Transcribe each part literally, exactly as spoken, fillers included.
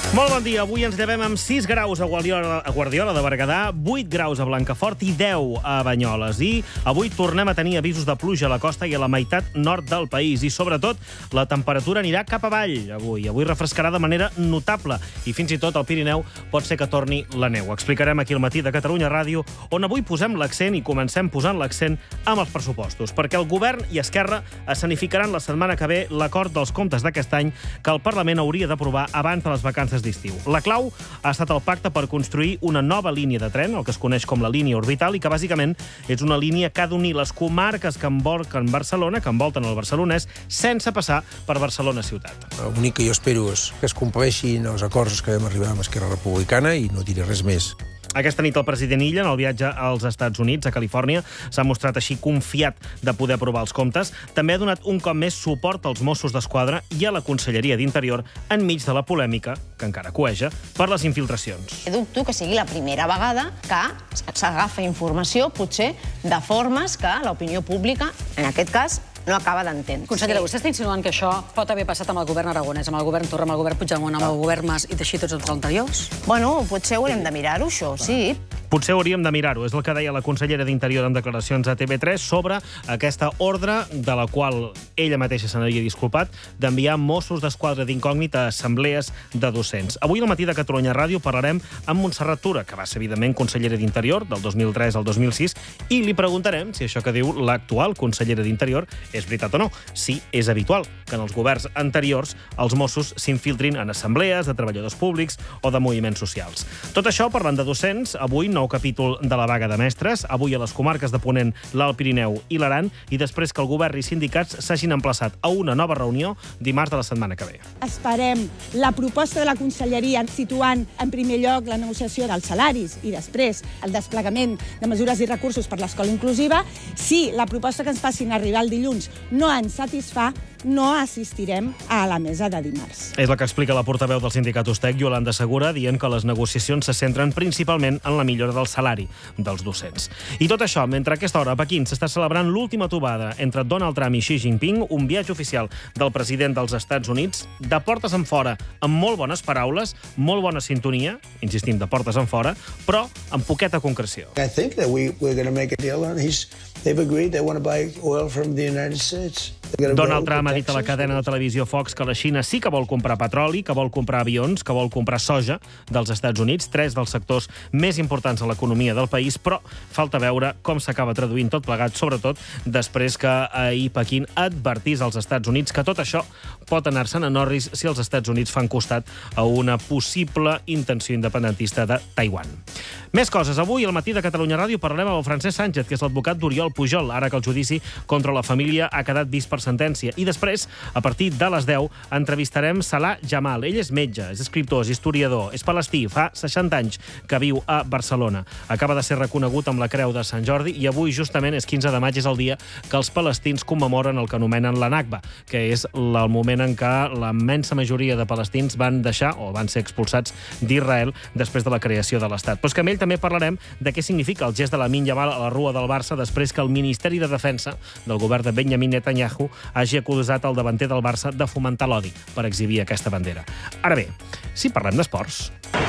Molt bon dia. Avui ens llevem amb sis graus a Guardiola, a Guardiola de Berguedà, vuit graus a Blancafort i deu a Banyoles. I avui tornem a tenir avisos de pluja a la costa i a la meitat nord del país. I, sobretot, la temperatura anirà cap avall avui. Avui refrescarà de manera notable i fins i tot al Pirineu pot ser que torni la neu. Explicarem aquí al matí de Catalunya Ràdio, on avui posem l'accent i comencem posant l'accent amb els pressupostos, perquè el govern i Esquerra escenificaran la setmana que ve l'acord dels comptes d'aquest any que el Parlament hauria d'aprovar abans de les vacances d'estiu. La clau ha estat el pacte per construir una nova línia de tren, el que es coneix com la línia orbital, i que bàsicament és una línia que ha d'unir les comarques que envolten Barcelona, que envolten el barcelonès, sense passar per Barcelona ciutat. L'únic que jo espero és que es compleixin els acords que vam arribar amb Esquerra Republicana i no diré res més. Aquesta nit el president Illa, en el viatge als Estats Units, a Califòrnia, s'ha mostrat així confiat de poder aprovar els comptes. També ha donat un cop més suport als Mossos d'Esquadra i a la Conselleria d'Interior enmig de la polèmica, que encara coeja, per les infiltracions. Dubto que sigui la primera vegada que s'agafa informació, potser, de formes que l'opinió pública, en aquest cas, no acaba d'entendre. Consellera, vostè està insinuant que això pot haver passat amb el govern aragonès, amb el govern Torra, amb el govern Puigdemont, amb el govern Mas i teixir tots els anteriors? Bueno, potser haurem de mirar-ho, això, sí. Potser hauríem de mirar-ho. És el que deia la consellera d'Interior en declaracions a T V tres sobre aquesta ordre de la qual ella mateixa se n'havia disculpat d'enviar Mossos d'Esquadra d'incògnit a assemblees de docents. Avui al matí de Catalunya Ràdio parlarem amb Montserrat Tura, que va ser, evidentment, consellera d'Interior del dos mil tres al dos mil sis, i li preguntarem si això que diu l'actual consellera d'Interior és veritat o no. Si és habitual que en els governs anteriors els Mossos s'infiltrin en assemblees de treballadors públics o de moviments socials. Tot això, parlant de docents, avui nou capítol de la vaga de mestres, avui a les comarques de Ponent, l'Alt Pirineu i l'Aran, i després que el govern i sindicats s'hagin emplaçat a una nova reunió dimarts de la setmana que ve. Esperem la proposta de la Conselleria situant en primer lloc la negociació dels salaris i després el desplegament de mesures i recursos per l'escola inclusiva. Si la proposta que ens facin arribar el dilluns no ens satisfà, no assistirem a la mesa de dimarts. És la que explica la portaveu del sindicat Ustec, Yolanda Segura, dient que les negociacions se centren principalment en la millora del salari dels docents. I tot això, mentre a aquesta hora a Pequín s'està celebrant l'última trobada entre Donald Trump i Xi Jinping, un viatge oficial del president dels Estats Units, de portes enfora, amb molt bones paraules, molt bona sintonia, insistim, de portes enfora, però amb poqueta concreció. I think that we, we're going to make a deal, and he's, they've agreed they want to buy oil from the United States. Donald Trump ha dit a la cadena de televisió Fox que la Xina sí que vol comprar petroli, que vol comprar avions, que vol comprar soja dels Estats Units, tres dels sectors més importants en l'economia del país, però falta veure com s'acaba traduint tot plegat, sobretot després que ahir Pequín advertís als Estats Units que tot això pot anar-se'n a Norris si els Estats Units fan costat a una possible intenció independentista de Taiwan. Més coses. Avui, al matí de Catalunya Ràdio, parlarem amb el Francesc Sánchez, que és l'advocat d'Oriol Pujol, ara que el judici contra la família ha quedat vist per sentència. I després, a partir de les deu, entrevistarem Salah Jamal. Ell és metge, és escriptor, és historiador, és palestí, fa seixanta anys que viu a Barcelona. Acaba de ser reconegut amb la Creu de Sant Jordi i avui, justament, és quinze de maig, és el dia que els palestins commemoren el que anomenen la Nakba, que és el moment en què la immensa majoria de palestins van deixar o van ser expulsats d'Israel després de la creació de l'Estat. Però és que amb ell també parlarem de què significa el gest de Lamine Yamal a la rua del Barça després que el Ministeri de Defensa del govern de Benjamin Netanyahu hagi acusat el davanter del Barça de fomentar l'odi per exhibir aquesta bandera. Ara bé, si parlem d'esports...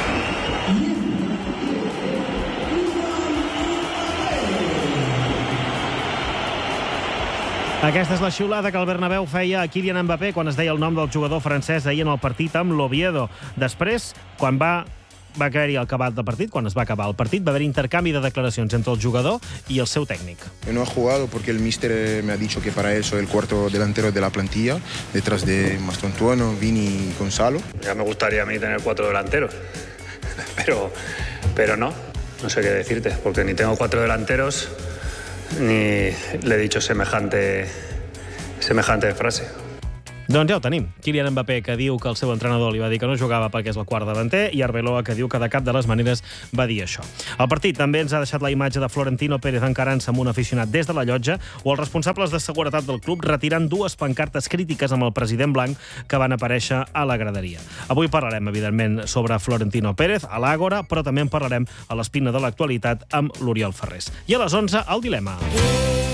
Aquesta és la xiulada que el Bernabéu feia a Kylian Mbappé quan es deia el nom del jugador francès ahir en el partit amb l'Oviedo. Després, quan va va caer-hi al acabat del partit, quan es va acabar el partit, va haver intercanvi de declaracions entre el jugador i el seu tècnic. No ha jugado porque el míster me ha dicho que para él soy el cuarto delantero de la plantilla, detrás de Mastontuono, Vini y Gonzalo. Ya me gustaría a mí tener cuatro delanteros, pero, pero no, no sé qué decirte, porque ni tengo cuatro delanteros, ni le he dicho semejante, semejante frase. Doncs ja ho tenim. Kylian Mbappé, que diu que el seu entrenador li va dir que no jugava perquè és el quart davanter, i Arbeloa, que diu que de cap de les maneres va dir això. El partit també ens ha deixat la imatge de Florentino Pérez encarant-se amb un aficionat des de la llotja, o els responsables de seguretat del club retirant dues pancartes crítiques amb el president blanc que van aparèixer a la graderia. Avui parlarem, evidentment, sobre Florentino Pérez a l'Àgora, però també en parlarem a l'Espina de l'actualitat amb l'Oriol Ferrés. I a les onze, el dilema.